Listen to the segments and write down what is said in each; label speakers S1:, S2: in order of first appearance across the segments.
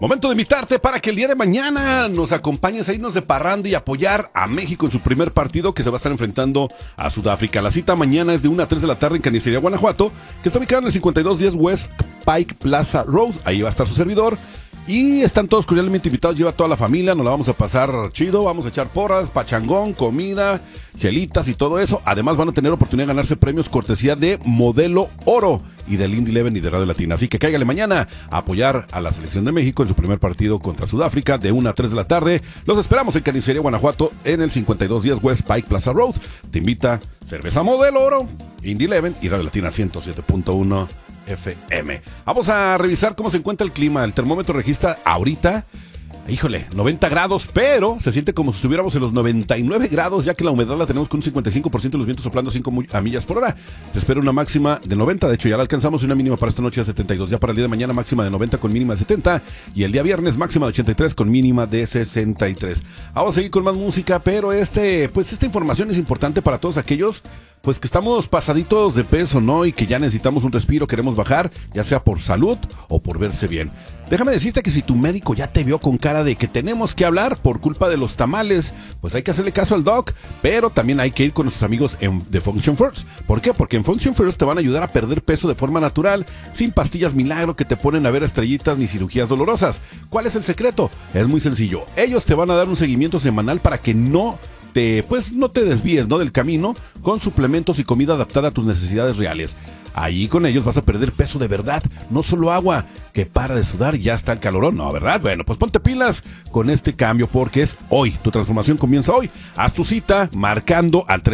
S1: Momento de invitarte para que el día de mañana nos acompañes a irnos de parranda y apoyar a México en su primer partido que se va a estar enfrentando a Sudáfrica. La cita mañana es de 1 a 3 de la tarde en Carnicería, Guanajuato, que está ubicada en el 5210 West Pike Plaza Road. Ahí va a estar su servidor. Y están todos cordialmente invitados, lleva toda la familia, nos la vamos a pasar chido, vamos a echar porras, pachangón, comida, chelitas y todo eso. Además van a tener oportunidad de ganarse premios cortesía de Modelo Oro y del Indy Eleven y de Radio Latina. Así que cáigale mañana a apoyar a la selección de México en su primer partido contra Sudáfrica de 1 a 3 de la tarde. Los esperamos en Carnicería, Guanajuato, en el 5210 West Pike Plaza Road. Te invita Cerveza Modelo Oro, Indy Eleven y Radio Latina 107.1 FM. Vamos a revisar cómo se encuentra el clima. El termómetro registra ahorita, 90 grados, pero se siente como si estuviéramos en los 99 grados, ya que la humedad la tenemos con un 55% y los vientos soplando 5 millas por hora. Se espera una máxima de 90, de hecho ya la alcanzamos, una mínima para esta noche de 72. Ya para el día de mañana máxima de 90 con mínima de 70 y el día viernes máxima de 83 con mínima de 63. Vamos a seguir con más música, pero esta información es importante para todos aquellos pues que estamos pasaditos de peso, ¿no? Y que ya necesitamos un respiro, queremos bajar, ya sea por salud o por verse bien. Déjame decirte que si tu médico ya te vio con cara de que tenemos que hablar por culpa de los tamales, pues hay que hacerle caso al doc, pero también hay que ir con nuestros amigos de Function First. ¿Por qué? Porque en Function First te van a ayudar a perder peso de forma natural, sin pastillas milagro que te ponen a ver estrellitas ni cirugías dolorosas. ¿Cuál es el secreto? Es muy sencillo. Ellos te van a dar un seguimiento semanal para que no te desvíes, ¿no?, del camino, con suplementos y comida adaptada a tus necesidades reales. Ahí con ellos vas a perder peso de verdad, no solo agua, que para de sudar y ya está el calorón, ¿no, verdad? Bueno, pues ponte pilas con este cambio porque es hoy, tu transformación comienza hoy. Haz tu cita marcando al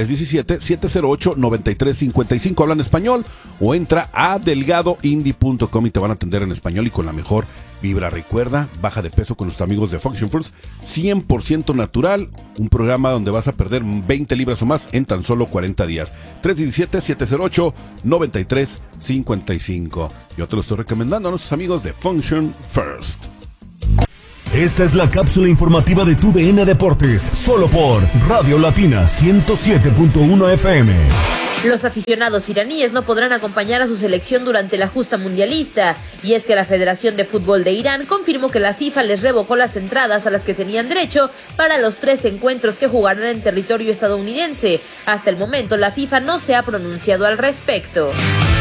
S1: 317-708-9355, habla en español, o entra a delgadoindie.com y te van a atender en español y con la mejor vibra. Recuerda, baja de peso con nuestros amigos de Function First, 100% natural, un programa donde vas a perder 20 libras o más en tan solo 40 días. 317-708-9355. Yo te lo estoy recomendando a nuestros amigos de Function First.
S2: Esta es la cápsula informativa de tu DN Deportes, solo por Radio Latina 107.1 FM.
S3: Los aficionados iraníes no podrán acompañar a su selección durante la justa mundialista, y es que la Federación de Fútbol de Irán confirmó que la FIFA les revocó las entradas a las que tenían derecho para los 3 encuentros que jugarán en territorio estadounidense. Hasta el momento, la FIFA no se ha pronunciado al respecto.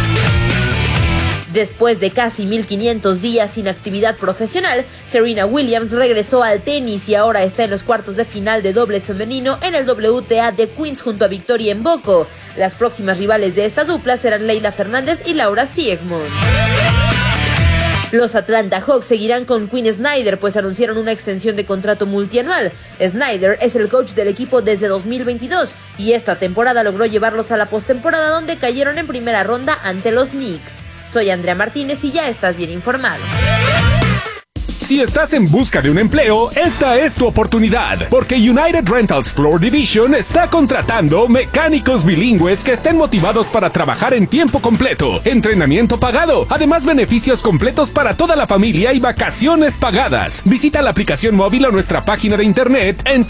S3: Después de casi 1,500 días sin actividad profesional, Serena Williams regresó al tenis y ahora está en los cuartos de final de dobles femenino en el WTA de Queens junto a Victoria Mboko. Las próximas rivales de esta dupla serán Leylah Fernández y Laura Siegemund. Los Atlanta Hawks seguirán con Quinn Snyder, pues anunciaron una extensión de contrato multianual. Snyder es el coach del equipo desde 2022 y esta temporada logró llevarlos a la postemporada, donde cayeron en primera ronda ante los Knicks. Soy Andrea Martínez y ya estás bien informado.
S4: Si estás en busca de un empleo, esta es tu oportunidad, porque United Rentals Floor Division está contratando mecánicos bilingües que estén motivados para trabajar en tiempo completo, entrenamiento pagado, además beneficios completos para toda la familia y vacaciones pagadas. Visita la aplicación móvil o nuestra página de internet en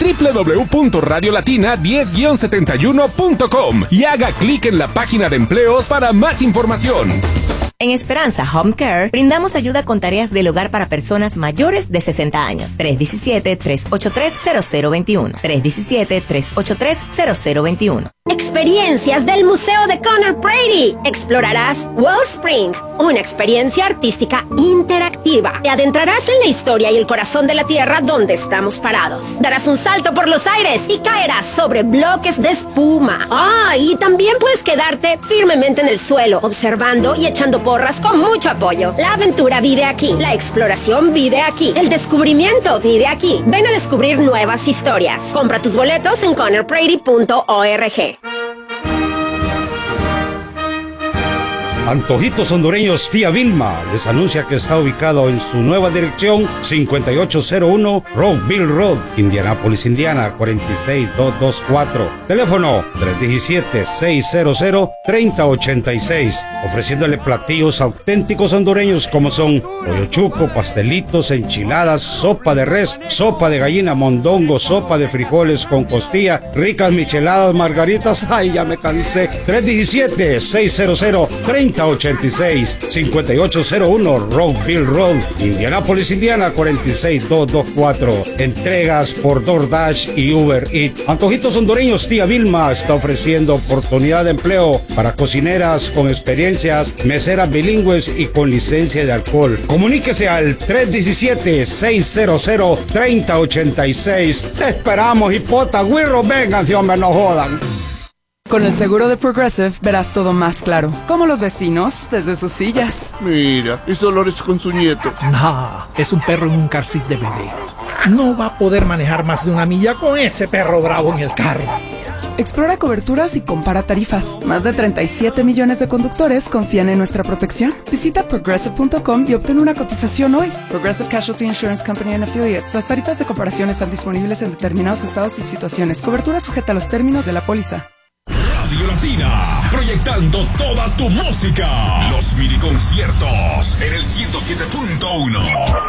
S4: www.radiolatina10-71.com y haga clic en la página de empleos para más información.
S5: En Esperanza Home Care brindamos ayuda con tareas del hogar para personas mayores de 60 años. 317-383-0021. 317-383-0021.
S6: Experiencias del Museo de Conor Brady. Explorarás Wellspring, una experiencia artística interactiva. Te adentrarás en la historia y el corazón de la tierra donde estamos parados. Darás un salto por los aires y caerás sobre bloques de espuma. Y también puedes quedarte firmemente en el suelo, observando y echando porras con mucho apoyo. La aventura vive aquí, la exploración vive aquí, el descubrimiento vive aquí. Ven a descubrir nuevas historias. Compra tus boletos en conorbrady.org.
S7: Antojitos Hondureños Fía Vilma les anuncia que está ubicado en su nueva dirección 5801 Rockville Road, Indianápolis, Indiana 46224. Teléfono 317-600-3086. Ofreciéndole platillos auténticos hondureños como son pollo chuco, pastelitos, enchiladas, sopa de res, sopa de gallina, mondongo, sopa de frijoles con costilla, ricas micheladas, margaritas. Ay, ya me cansé. 317-600-3086. 3086, 5801 Rockville Road, Indianapolis, Indiana 46224. Entregas por DoorDash y Uber Eats. Antojitos hondureños Tía Vilma está ofreciendo oportunidad de empleo para cocineras con experiencias, meseras bilingües y con licencia de alcohol. Comuníquese al 317-600-3086. Te esperamos, hipota, güirro, vengan si hombre no jodan.
S8: Con el seguro de Progressive verás todo más claro, como los vecinos desde sus sillas.
S9: Mira, es Dolores con su nieto.
S10: No, es un perro en un car seat de bebé. No va a poder manejar más de 1 milla con ese perro bravo en el carro.
S8: Explora coberturas y compara tarifas. Más de 37 millones de conductores confían en nuestra protección. Visita Progressive.com y obtén una cotización hoy. Progressive Casualty Insurance Company and Affiliates. Las tarifas de comparación están disponibles en determinados estados y situaciones. Cobertura sujeta a los términos de la póliza.
S2: Radio Latina, proyectando toda tu música. Los mini conciertos en el 107.1.